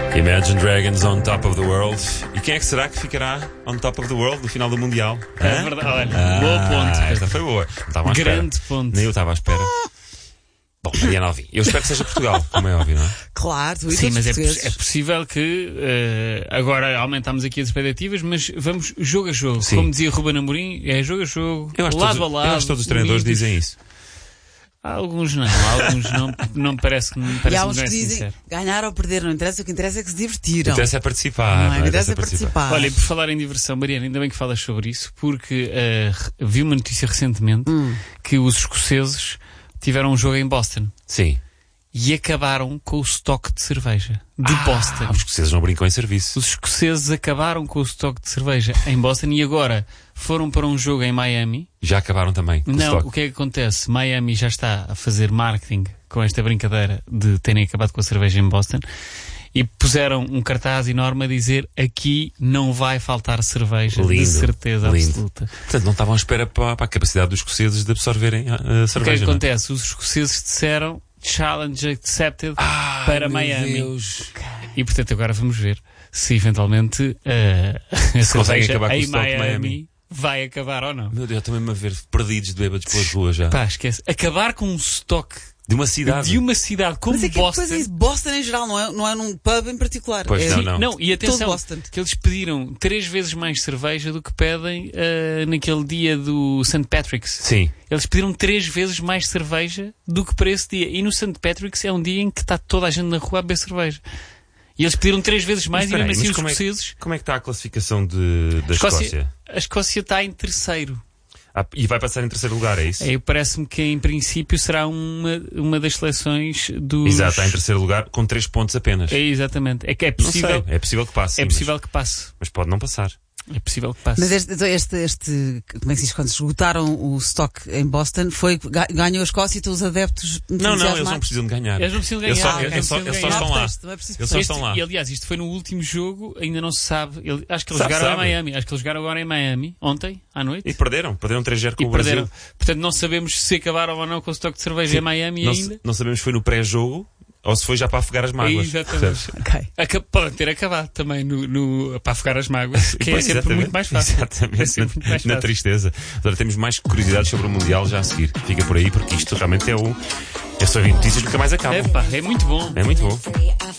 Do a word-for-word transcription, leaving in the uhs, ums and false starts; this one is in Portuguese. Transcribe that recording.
Imagine Dragons on top of the world. E quem é que será que ficará on top of the world no final do Mundial? É Hã? verdade, olha, Ah, boa ponte. Esta foi boa. Não estava à espera. Grande ponte. Nem eu estava à espera. Bom, Mariana Alvim, eu espero que seja Portugal, como é óbvio, não é? Claro, tu e Sim, todos mas é, os portugueses. é possível que uh, agora aumentámos aqui as expectativas, mas vamos jogo a jogo. Sim. Como dizia Ruben Amorim, é jogo a jogo, Eu acho lado todos, a lado. eu acho que todos os treinadores unidos. dizem isso. Há alguns não, há alguns não, não me parece que não me E parece há uns não é que dizem sincero. ganhar ou perder, não interessa, o que interessa é que se divertiram. Interessa é participar. Não é? não é? Interessa é participar. Olha, e por falar em diversão, Mariana, ainda bem que falas sobre isso, porque uh, vi uma notícia recentemente Hum. que os escoceses tiveram um jogo em Boston Sim. e acabaram com o estoque de cerveja de Ah, Boston. os escoceses não brincam em serviço. Os escoceses acabaram com o estoque de cerveja em Boston e agora foram para um jogo em Miami. Já acabaram também com o Não, estoque. o que é que acontece? Miami já está a fazer marketing com esta brincadeira de terem acabado com a cerveja em Boston e puseram um cartaz enorme a dizer aqui não vai faltar cerveja, Lindo, de certeza lindo. absoluta. Portanto, não estavam à espera para, para a capacidade dos escoceses de absorverem a, a O que é cerveja. que não é? acontece? Os escoceses disseram challenge accepted Ai, para meu Miami. Deus. E portanto agora vamos ver se eventualmente uh, a conseguem cerveja acabar com o em estoque de Miami, Miami. vai acabar ou não. Meu Deus, estou mesmo a ver perdidos de bêbados pelas ruas já. Pá, esquece. Acabar com um estoque De uma cidade. de uma cidade como Mas é que Boston. depois é isso, Boston em geral, não é, não é num pub em particular. Pois é, não, Sim, não. não, e atenção, Todo Boston. que eles pediram três vezes mais cerveja do que pedem ah, naquele dia do Saint Patrick's. Sim. Eles pediram três vezes mais cerveja do que para esse dia. E no Saint Patrick's é um dia em que está toda a gente na rua a beber cerveja. E eles pediram três vezes mais Mas e mesmo espera aí, assim mas os como é que- escoceses... Como é que está a classificação de, da Escócia? A Escócia está em terceiro. Ah, e vai passar em terceiro lugar, é isso? É, parece-me que em princípio será uma, uma das seleções dos... Exato, está em terceiro lugar com três pontos apenas. É, exatamente. É que é Não possível, sei, é possível que passe. é sim, possível mas, que passe. mas pode não passar. É possível que passe. Mas este, então este, este, como é que se diz, quando se esgotaram o stock em Boston, foi, ga- ganhou a Escócia e então os adeptos Não, não, eles não entusiasmados? precisam de ganhar. Eles não precisam Eles ganhar. só, eles eles só, não eles precisam só ganhar. estão lá. Pretexto, não é preciso Eles só Este- estão lá. E aliás, isto foi no último jogo, ainda não se sabe. Ele- acho que eles Sabe, jogaram sabe. em Miami. Acho que eles jogaram agora em Miami, ontem, à noite. E perderam. Perderam três zero com E o perderam. Brasil. Portanto, não sabemos se acabaram ou não com o estoque de cerveja Sim. em Miami Não, ainda. se- não sabemos se foi no pré-jogo ou se foi já para afogar as mágoas. Exatamente. Percebes? Ok. Aca- Podem ter acabado também no, no- para afogar as mágoas, que é Pois, sempre exatamente. muito mais fácil. Exatamente, É sempre muito mais na, na fácil. tristeza. Agora temos mais curiosidades sobre o Mundial já a seguir. Fica por aí porque isto realmente é o. É só ouvir notícias que nunca mais acabam. Epá, é muito bom. É muito bom. Free, I